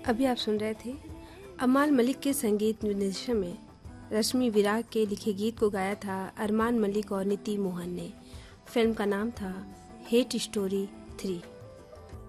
अभी आप सुन रहे थे अमाल मलिक के संगीत निर्देशन में रश्मि विराग के लिखे गीत को गाया था अरमान मलिक और नीति मोहन ने। फिल्म का नाम था हेट स्टोरी 3।